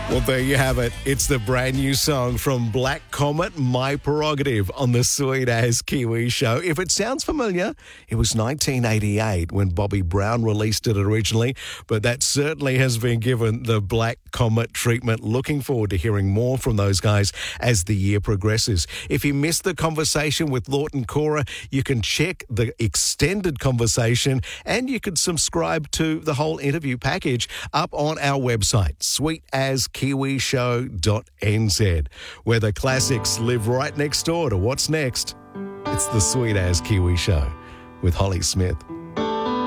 Well, there you have it. It's the brand new song from Black Comet, My Prerogative, on the Sweet As Kiwi Show. If it sounds familiar, it was 1988 when Bobby Brown released it originally, but that certainly has been given the Black Comet treatment. Looking forward to hearing more from those guys as the year progresses. If you missed the conversation with Lawton Cora, you can check the extended conversation and you can subscribe to the whole interview package up on our website, sweetaskiwishow.nz, where the classics live right next door to what's next. It's the Sweet As Kiwi Show with Holly Smith.